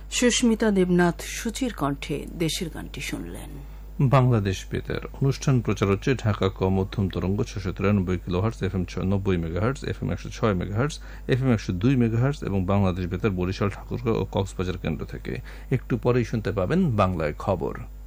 সুস্মিতা দেবনাথ সুচির কণ্ঠে দেশের গানটি শুনলেন। বাংলাদেশ বেতার অনুষ্ঠান প্রচার হচ্ছে ঢাকা ক মধ্যম তরঙ্গ 693 kilohertz, FM 90 megahertz, FM 106 megahertz, FM 102 megahertz এবং বাংলাদেশ বেতার বরিশাল, ঠাকুরগাঁও ও কক্সবাজার কেন্দ্র থেকে। একটু পরেই শুনতে পাবেন বাংলায় খবর।